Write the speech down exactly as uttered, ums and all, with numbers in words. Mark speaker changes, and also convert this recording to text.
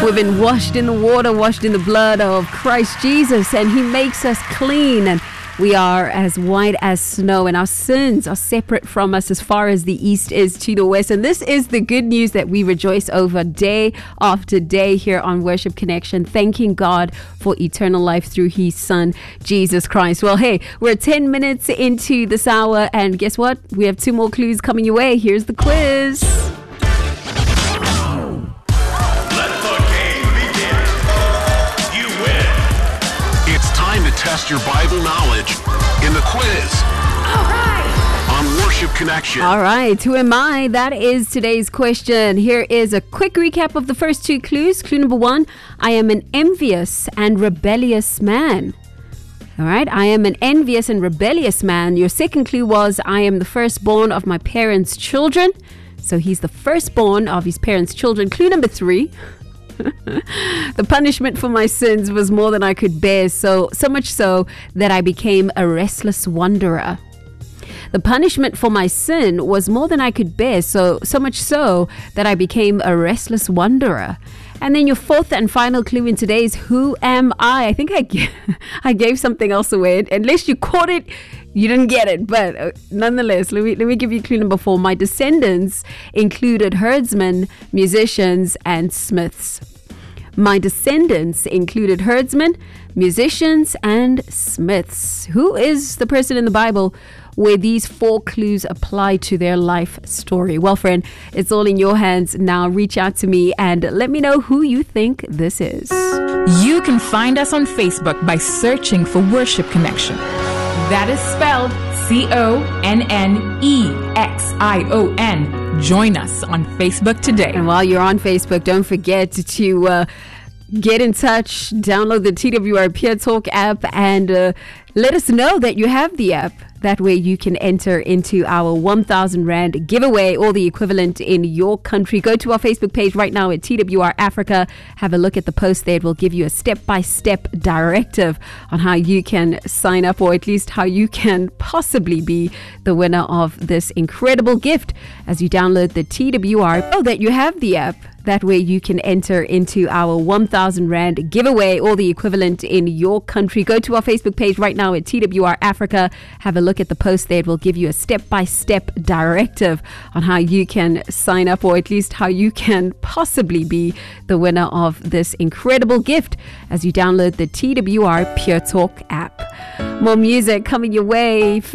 Speaker 1: We've been washed in the water, washed in the blood of Christ Jesus, and He makes us clean, and we are as white as snow, and our sins are separate from us as far as the east is to the west. And this is the good news that we rejoice over day after day here on Worship Connection, thanking God for eternal life through His Son, Jesus Christ. Well, hey, we're ten minutes into this hour, and guess what? We have two more clues coming your way. Here's the quiz.
Speaker 2: Test your Bible knowledge in the quiz.
Speaker 1: All right.
Speaker 2: On Worship Connection.
Speaker 1: All right. Who am I? That is today's question. Here is a quick recap of the first two clues. Clue number one, I am an envious and rebellious man. All right. I am an envious and rebellious man. Your second clue was I am the firstborn of my parents' children. So he's the firstborn of his parents' children. Clue number three. The punishment for my sins was more than I could bear, so so much so that I became a restless wanderer. The punishment for my sin was more than I could bear, so so much so that I became a restless wanderer. And then your fourth and final clue in today's Who Am I? I think I, g- I gave something else away. Unless you caught it, you didn't get it. But uh, nonetheless, let me, let me give you clue number four. My descendants included herdsmen, musicians, and smiths. My descendants included herdsmen, musicians, and smiths. Who is the person in the Bible where these four clues apply to their life story? Well, friend, it's all in your hands now. Reach out to me and let me know who you think this is.
Speaker 3: You can find us on Facebook by searching for Worship Connection. That is spelled C O N N E X I O N. Join us on Facebook today.
Speaker 1: And while you're on Facebook, don't forget to uh, get in touch, download the T W R Pure Talk app, and uh, let us know that you have the app. That way you can enter into our one thousand Rand giveaway, or the equivalent in your country. Go to our Facebook page right now at T W R Africa. Have a look at the post there. It will give you a step-by-step directive on how you can sign up, or at least how you can possibly be the winner of this incredible gift as you download the T W R. Oh, that you have the app. That way you can enter into our one thousand Rand giveaway, or the equivalent in your country. Go to our Facebook page right now at T W R Africa. Have a look at the post there. It will give you a step-by-step directive on how you can sign up, or at least how you can possibly be the winner of this incredible gift as you download the T W R Pure Talk app. More music coming your way.